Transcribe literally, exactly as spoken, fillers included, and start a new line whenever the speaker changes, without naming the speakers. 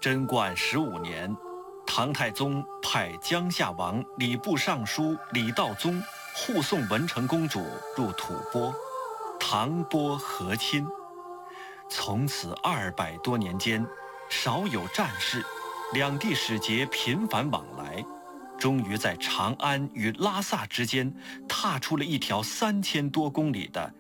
贞观十五年，唐太宗派江夏王礼部尚书李道宗护送文成公主入吐蕃，唐波和亲。从此二百多年间，少有战事，两地使节频繁往来，终于在长安与拉萨之间踏出了一条三千多公里的